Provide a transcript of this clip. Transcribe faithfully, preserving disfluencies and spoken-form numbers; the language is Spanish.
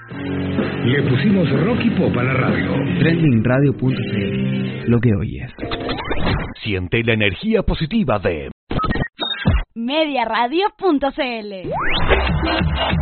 Le pusimos rock y pop a la radio. trending radio punto c l, lo que oyes. Siente la energía positiva de media radio punto c l.